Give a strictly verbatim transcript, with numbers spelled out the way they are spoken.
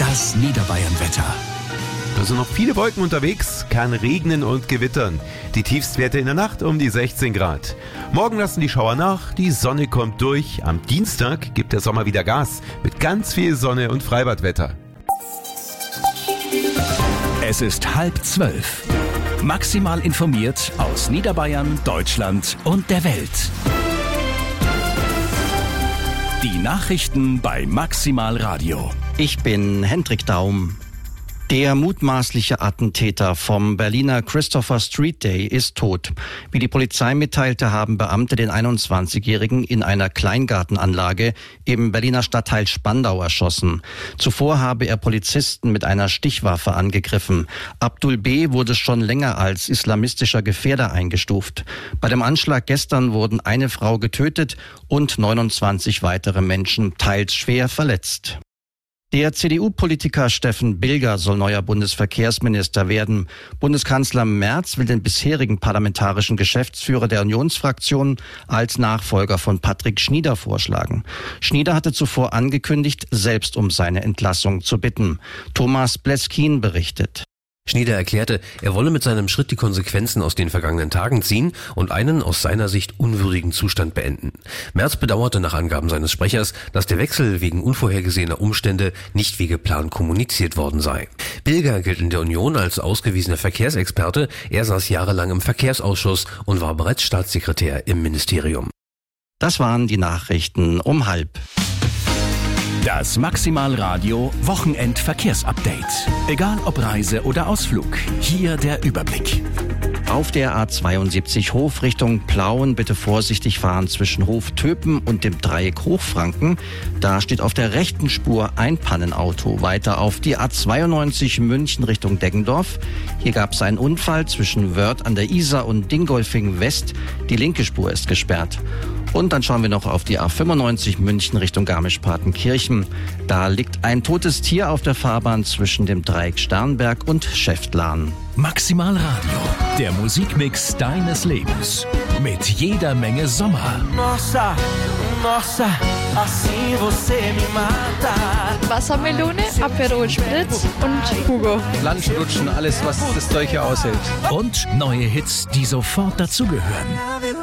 Das Niederbayern-Wetter. Da sind noch viele Wolken unterwegs, kann regnen und gewittern. Die Tiefstwerte in der Nacht um die sechzehn Grad. Morgen lassen die Schauer nach, die Sonne kommt durch. Am Dienstag gibt der Sommer wieder Gas mit ganz viel Sonne und Freibadwetter. Es ist halb zwölf. Maximal informiert aus Niederbayern, Deutschland und der Welt. Die Nachrichten bei Maximal Radio. Ich bin Hendrik Daum. Der mutmaßliche Attentäter vom Berliner Christopher Street Day ist tot. Wie die Polizei mitteilte, haben Beamte den einundzwanzigjährigen in einer Kleingartenanlage im Berliner Stadtteil Spandau erschossen. Zuvor habe er Polizisten mit einer Stichwaffe angegriffen. Abdul B. wurde schon länger als islamistischer Gefährder eingestuft. Bei dem Anschlag gestern wurden eine Frau getötet und neunundzwanzig weitere Menschen teils schwer verletzt. Der C D U-Politiker Steffen Bilger soll neuer Bundesverkehrsminister werden. Bundeskanzler Merz will den bisherigen parlamentarischen Geschäftsführer der Unionsfraktion als Nachfolger von Patrick Schnieder vorschlagen. Schnieder hatte zuvor angekündigt, selbst um seine Entlassung zu bitten. Thomas Bleskin berichtet. Schnieder erklärte, er wolle mit seinem Schritt die Konsequenzen aus den vergangenen Tagen ziehen und einen aus seiner Sicht unwürdigen Zustand beenden. Merz bedauerte nach Angaben seines Sprechers, dass der Wechsel wegen unvorhergesehener Umstände nicht wie geplant kommuniziert worden sei. Bilger gilt in der Union als ausgewiesener Verkehrsexperte. Er saß jahrelang im Verkehrsausschuss und war bereits Staatssekretär im Ministerium. Das waren die Nachrichten um halb. Das Maximal Radio Wochenend-Verkehrsupdate. Egal ob Reise oder Ausflug, hier der Überblick. Auf der A zweiundsiebzig Hof Richtung Plauen bitte vorsichtig fahren zwischen Hof Töpen und dem Dreieck Hochfranken. Da steht auf der rechten Spur ein Pannenauto. Weiter auf die A zweiundneunzig München Richtung Deggendorf. Hier gab es einen Unfall zwischen Wörth an der Isar und Dingolfing West. Die linke Spur ist gesperrt. Und dann schauen wir noch auf die A fünfundneunzig München Richtung Garmisch-Partenkirchen. Da liegt ein totes Tier auf der Fahrbahn zwischen dem Dreieck Sternberg und Schäftlarn. Maximal Radio, der Musikmix deines Lebens. Mit jeder Menge Sommer. Nossa, nossa, assim você me mata. Wassermelone, Aperol Spritz und Hugo. Landrutschen, alles was das Zeug hier aushält. Und neue Hits, die sofort dazugehören.